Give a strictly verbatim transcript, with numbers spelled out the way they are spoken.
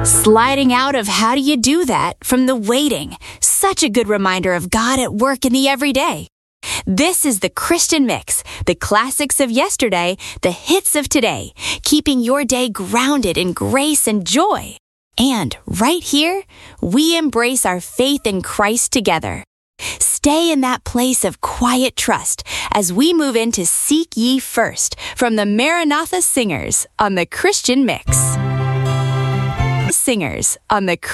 Sliding out of how do you do that from the waiting. Such a good reminder of God at work in the everyday. This is the Christian Mix, the classics of yesterday, the hits of today, keeping your day grounded in grace and joy. And right here, we embrace our faith in Christ together. Stay in that place of quiet trust as we move into Seek Ye First from the Maranatha Singers on the Christian Mix. Singers on the